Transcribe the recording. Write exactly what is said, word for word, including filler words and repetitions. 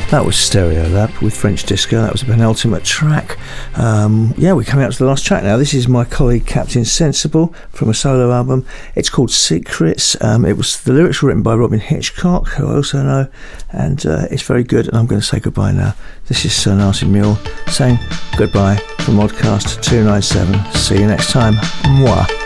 That was Stereolab with French Disco. That was a penultimate track. Um, yeah, we're coming up to the last track now. This is my colleague Captain Sensible from a solo album. It's called Secrets. Um, it was the lyrics were written by Robin Hitchcock, who I also know, and uh, it's very good. And I'm going to say goodbye now. This is Sir Nasty Mule saying goodbye from Modcast two ninety-seven. See you next time. Mwah.